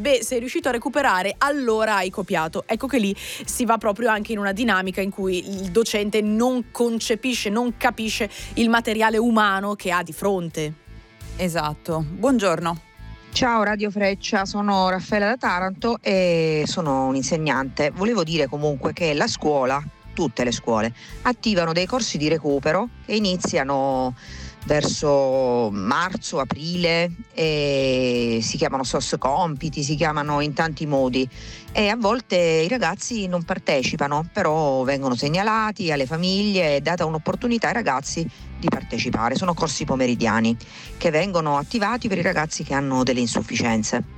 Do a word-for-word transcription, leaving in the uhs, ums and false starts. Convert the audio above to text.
beh, sei riuscito a recuperare, allora hai copiato. Ecco che lì si va proprio anche in una dinamica in cui il docente non concepisce, non capisce il materiale umano che ha di fronte. Esatto. Buongiorno. Ciao Radio Freccia, sono Raffaella da Taranto e sono un'insegnante. Volevo dire comunque che la scuola, tutte le scuole, attivano dei corsi di recupero che iniziano verso marzo, aprile e si chiamano S O S compiti, si chiamano in tanti modi e a volte i ragazzi non partecipano, però vengono segnalati alle famiglie e data un'opportunità ai ragazzi di partecipare. Sono corsi pomeridiani che vengono attivati per i ragazzi che hanno delle insufficienze.